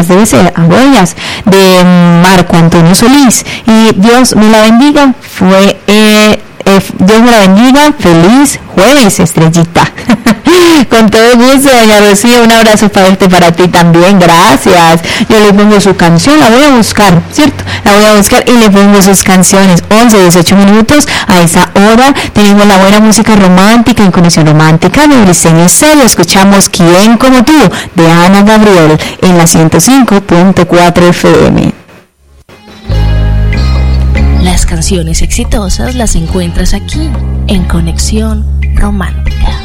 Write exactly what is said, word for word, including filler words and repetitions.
Más debe ser Argollas, de Marco Antonio Solís. Y Dios me la bendiga, fue... Eh, Eh, Dios me la bendiga, feliz jueves, Estrellita. Con todo gusto, doña Rocío, un abrazo fuerte para ti también, gracias. Yo le pongo su canción, la voy a buscar, ¿cierto? La voy a buscar y le pongo sus canciones, once, dieciocho minutos, a esa hora tenemos la buena música romántica, en Conexión Romántica de Briseño Estéreo. Escuchamos ¿Quién como tú?, de Ana Gabriel, en la ciento cinco punto cuatro F M. Las canciones exitosas las encuentras aquí, en Conexión Romántica.